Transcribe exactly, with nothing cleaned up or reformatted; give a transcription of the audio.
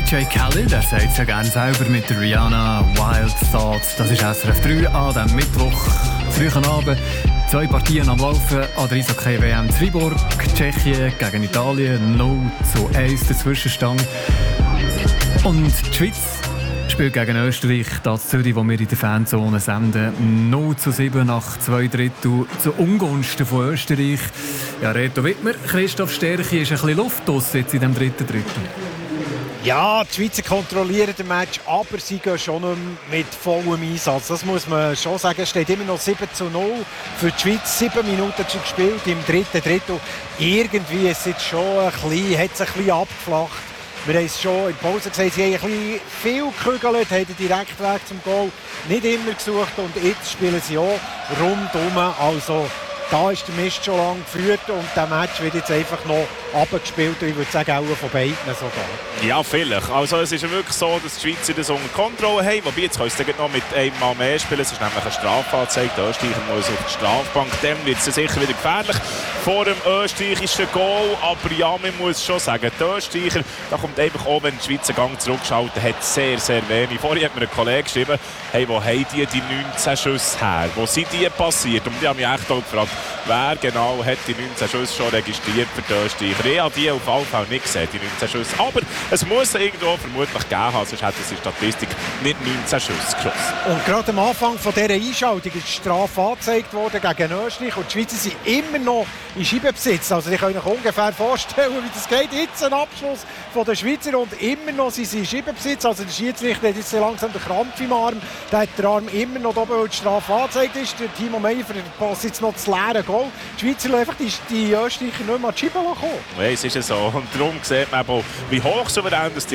D J Khaled, er sagt es ja gerne selber mit der Rihanna, Wild Thoughts. Das ist S R F drei an diesem Mittwoch, frühen Abend. Zwei Partien am Laufen an der Eishockey-W M Fribourg, Tschechien gegen Italien, null zu eins der Zwischenstand. Und die Schweiz spielt gegen Österreich, das Zürich, wo wir in der Fanzone senden. null zu sieben nach zwei Drittel zu Ungunsten von Österreich. Ja, Reto Wittmer, Christoph Sterchi, ist ein bisschen Luft aus jetzt in diesem dritten Drittel. Ja, die Schweizer kontrollieren den Match, aber sie gehen schon nicht mehr mit vollem Einsatz. Das muss man schon sagen. Es steht immer noch sieben zu null für die Schweiz. Sieben Minuten schon gespielt im dritten Drittel. Irgendwie ist es jetzt schon ein bisschen, hat es ein bisschen abgeflacht. Wir haben es schon in der Pause gesagt, sie haben ein bisschen viel gekügelt, haben den Direktweg zum Goal nicht immer gesucht und jetzt spielen sie auch rundum. Also da ist der Mist schon lange geführt und der Match wird jetzt einfach noch abgespielt. Ich würde sagen, auch von beiden sogar. Ja, vielleicht. Also es ist ja wirklich so, dass die Schweizer das unter Kontrolle haben. Wobei, jetzt können sie noch mit einmal mehr spielen. Es ist nämlich eine Strafanzeige. Der Österreicher muss auf die Strafbank. Dann wird es sicher wieder gefährlich vor dem österreichischen Goal. Aber ja, man muss schon sagen, der Österreicher, da kommt einfach auch, wenn die Schweizer Gang zurückschalten, hat sehr, sehr wenig. Vorhin hat mir ein Kollege geschrieben, hey, wo haben die die neunzehn Schüsse her? Wo sind die passiert? Und die haben mich echt auch gefragt, wer genau hat die neunzehn Schüsse schon registriert für die Österreicher? Ich habe die auf jeden Fall nicht gesehen, die neunzehn Schüsse. Aber es muss irgendwo vermutlich gegeben haben, sonst hätte die Statistik nicht neunzehn Schüsse geschossen. Und gerade am Anfang von dieser Einschaltung ist die Strafe angezeigt worden gegen Österreich und die Schweizer sind immer noch in Scheibenbesitz. Also ich kann euch ungefähr vorstellen, wie das geht. Jetzt ein Abschluss von den Schweizer und immer noch sind sie in Scheibenbesitz. Also der Schiedsrichter hat jetzt langsam den Krampf im Arm. Der hat den Arm immer noch oben, weil die Strafe angezeigt ist. Der Timo Meyer verpasst jetzt noch das leere Goal. Die Schweizer lassen einfach die, die Österreicher nicht mehr an die Scheibe kommen. Ja, es ist ja so. Und darum sieht man auch, wie hochsouverän die